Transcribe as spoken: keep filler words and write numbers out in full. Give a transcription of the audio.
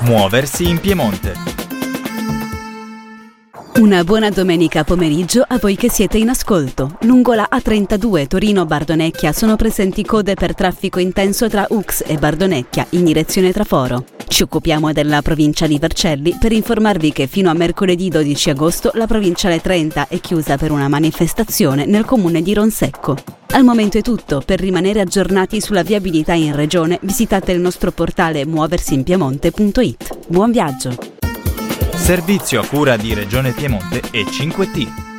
Muoversi in Piemonte. Una buona domenica pomeriggio a voi che siete in ascolto. Lungo la A trentadue Torino-Bardonecchia sono presenti code per traffico intenso tra Ux e Bardonecchia in direzione Traforo. Ci occupiamo della provincia di Vercelli per informarvi che fino a mercoledì dodici agosto la provinciale trenta è chiusa per una manifestazione nel comune di Ronsecco. Al momento è tutto. Per rimanere aggiornati sulla viabilità in regione visitate il nostro portale muoversinpiemonte punto it. Buon viaggio! Servizio a cura di Regione Piemonte e cinque T.